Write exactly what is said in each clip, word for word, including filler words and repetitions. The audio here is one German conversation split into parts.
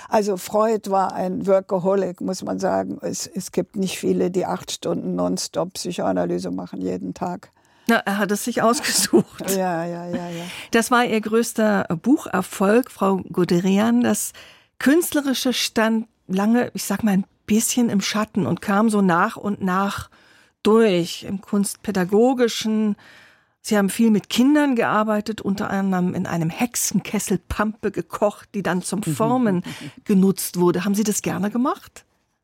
Also Freud war ein Workaholic, muss man sagen. Es, es gibt nicht viele, die acht Stunden nonstop Psychoanalyse machen, jeden Tag. Na, er hat es sich ausgesucht. Ja, ja, ja, ja. Das war Ihr größter Bucherfolg, Frau Guderian. Das Künstlerische stand lange, ich sag mal, ein bisschen im Schatten und kam so nach und nach durch im Kunstpädagogischen. Sie haben viel mit Kindern gearbeitet, unter anderem in einem Hexenkessel Pampe gekocht, die dann zum Formen genutzt wurde. Haben Sie das gerne gemacht?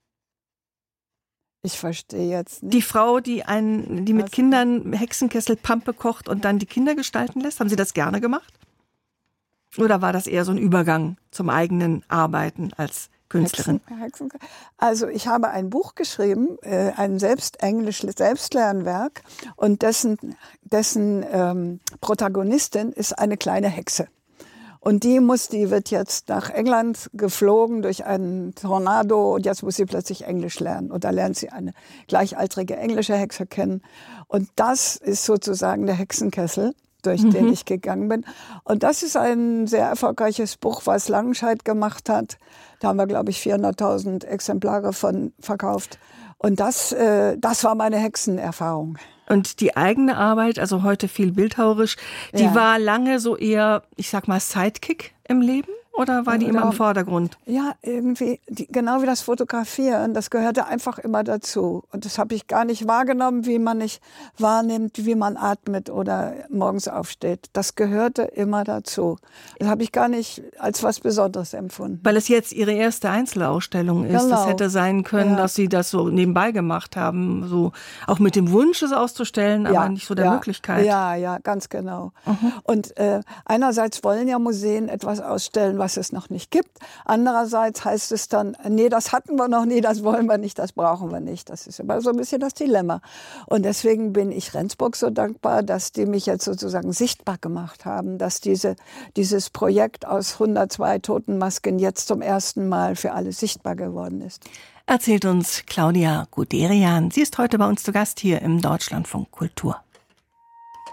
Ich verstehe jetzt nicht. Die Frau, die, ein, die mit Kindern Hexenkessel Pampe kocht und dann die Kinder gestalten lässt, haben Sie das gerne gemacht? Oder war das eher so ein Übergang zum eigenen Arbeiten als Künstlerin? Hexen, Hexen, also ich habe ein Buch geschrieben, äh, ein selbst Englisch Selbstlernwerk, und dessen, dessen ähm, Protagonistin ist eine kleine Hexe. Und die muss, die wird jetzt nach England geflogen durch einen Tornado und jetzt muss sie plötzlich Englisch lernen. Und da lernt sie eine gleichaltrige englische Hexe kennen. Und das ist sozusagen der Hexenkessel, durch mhm. den ich gegangen bin. Und das ist ein sehr erfolgreiches Buch, was Langenscheidt gemacht hat. Da haben wir, glaube ich, vierhunderttausend Exemplare von verkauft. Und das, äh, das war meine Hexenerfahrung. Und die eigene Arbeit, also heute viel bildhauerisch, die ja. war lange so eher, ich sag mal, Sidekick im Leben? Oder war die immer im Vordergrund? Ja, irgendwie, die, genau wie das Fotografieren, das gehörte einfach immer dazu. Und das habe ich gar nicht wahrgenommen, wie man nicht wahrnimmt, wie man atmet oder morgens aufsteht. Das gehörte immer dazu. Das habe ich gar nicht als was Besonderes empfunden. Weil es jetzt Ihre erste Einzelausstellung ist. Genau. Das hätte sein können, ja. dass Sie das so nebenbei gemacht haben, so auch mit dem Wunsch, es auszustellen, aber ja, nicht so der ja, Möglichkeit. Ja, ja, ganz genau. Mhm. Und äh, einerseits wollen ja Museen etwas ausstellen, was es noch nicht gibt. Andererseits heißt es dann, nee, das hatten wir noch nie, das wollen wir nicht, das brauchen wir nicht. Das ist immer so ein bisschen das Dilemma. Und deswegen bin ich Rendsburg so dankbar, dass die mich jetzt sozusagen sichtbar gemacht haben, dass diese, dieses Projekt aus hundertzwei Totenmasken jetzt zum ersten Mal für alle sichtbar geworden ist. Erzählt uns Claudia Guderian. Sie ist heute bei uns zu Gast hier im Deutschlandfunk Kultur.